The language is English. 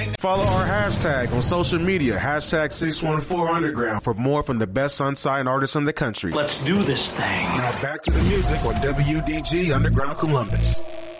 Follow our hashtag on social media, hashtag 614 Underground, for more from the best unsigned artists in the country. Let's do this thing. Now back to the music on WDG Underground Columbus.